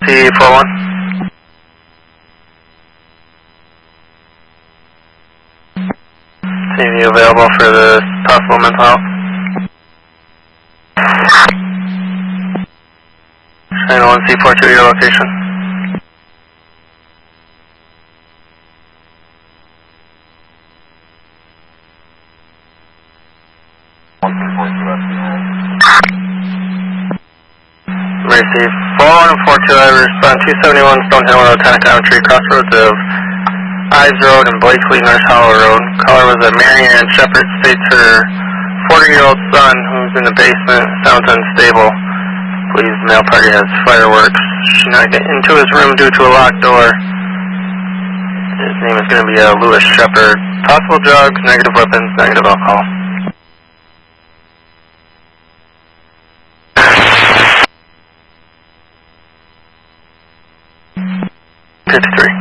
RAC 41. Seeing you available for the possible mental health. Channel 1C42, your location. Receive 41 and 42, I respond 271 Stonehill Road, Tanaka Tree, crossroads of Ives Road and Blakely Nurse Hollow Road. Caller was a Marianne Shepherd, states her 40-year-old son who's in the basement, sounds unstable. Please, the male party has fireworks. Should not get into his room due to a locked door. His name is going to be Lewis Shepherd. Possible drugs, negative weapons, negative alcohol. 53.